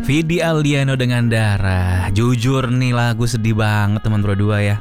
Vidi Aldiano dengan Darah. Jujur nih lagu sedih banget teman berdua ya.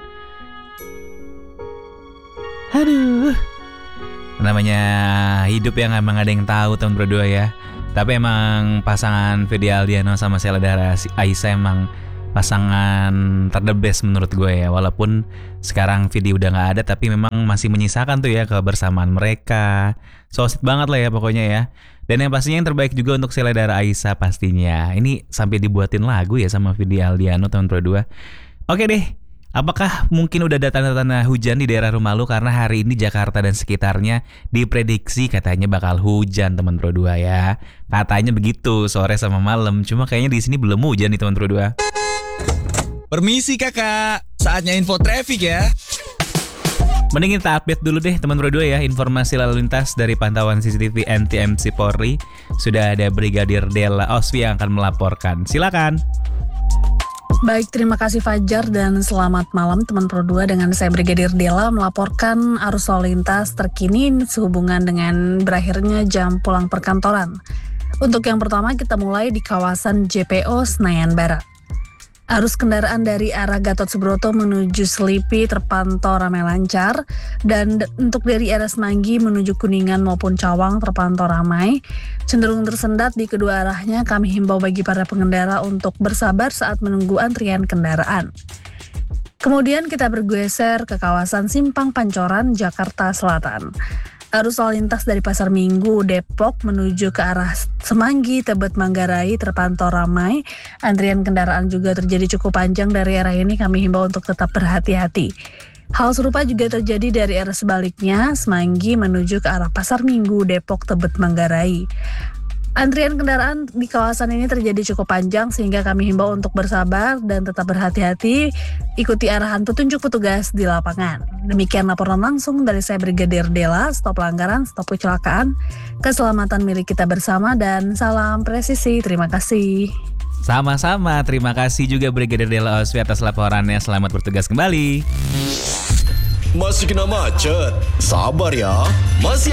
Aduh. Namanya hidup yang emang ada yang tahu teman berdua ya. Tapi emang pasangan Vidi Aldiano sama Sheila Dara Aisha emang pasangan terdebes menurut gue ya. Walaupun sekarang Vidi udah gak ada, tapi memang masih menyisakan tuh ya kebersamaan mereka. So sweet banget lah ya pokoknya ya. Dan yang pastinya yang terbaik juga untuk Sheila Dara Aisha pastinya. Ini sampai dibuatin lagu ya sama Vidi Aldiano teman berdua. Oke deh. Apakah mungkin udah ada tanda-tanda hujan di daerah rumah lu? Karena hari ini Jakarta dan sekitarnya diprediksi katanya bakal hujan teman berdua ya. Katanya begitu sore sama malam. Cuma kayaknya di sini belum hujan nih teman berdua. Permisi kakak, saatnya info traffic ya. Mending kita update dulu deh teman berdua ya. Informasi lalu lintas dari pantauan CCTV NTMC Polri. Sudah ada Brigadir Della Osvi yang akan melaporkan. Silakan. Baik, terima kasih Fajar dan selamat malam teman Pro 2 dengan saya Brigadir Della melaporkan arus lalu lintas terkini sehubungan dengan berakhirnya jam pulang perkantoran. Untuk yang pertama kita mulai di kawasan JPO Senayan Barat. Arus kendaraan dari arah Gatot Subroto menuju Selipi terpantau ramai lancar dan untuk dari arah Semanggi menuju Kuningan maupun Cawang terpantau ramai. Cenderung tersendat di kedua arahnya, kami himbau bagi para pengendara untuk bersabar saat menunggu antrian kendaraan. Kemudian kita bergeser ke kawasan Simpang Pancoran, Jakarta Selatan. Arus lalu lintas dari Pasar Minggu, Depok menuju ke arah Semanggi, Tebet, Manggarai terpantau ramai. Antrian kendaraan juga terjadi cukup panjang dari arah ini, kami himbau untuk tetap berhati-hati. Hal serupa juga terjadi dari arah sebaliknya, Semanggi menuju ke arah Pasar Minggu, Depok, Tebet, Manggarai. Antrian kendaraan di kawasan ini terjadi cukup panjang sehingga kami himbau untuk bersabar dan tetap berhati-hati, ikuti arahan petunjuk petugas di lapangan. Demikian laporan langsung dari saya Brigadir Della. Stop pelanggaran, stop kecelakaan, keselamatan milik kita bersama dan salam presisi. Terima kasih. Sama-sama, terima kasih juga Brigadir Della Osvi atas laporannya. Selamat bertugas kembali. Masih kena macet, sabar ya. Masih